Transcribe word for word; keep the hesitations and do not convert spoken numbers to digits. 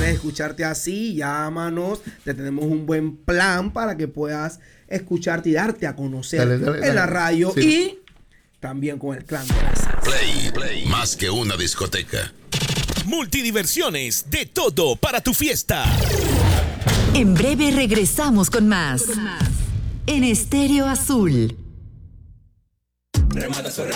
quieres escucharte así, llámanos. Te tenemos un buen plan para que puedas escucharte y darte a conocer dale, dale, en dale. la radio Sí. y también con el clan de la salsa. Play, play, más que una discoteca. Multidiversiones, de todo para tu fiesta. En breve regresamos con más. En Estéreo Azul.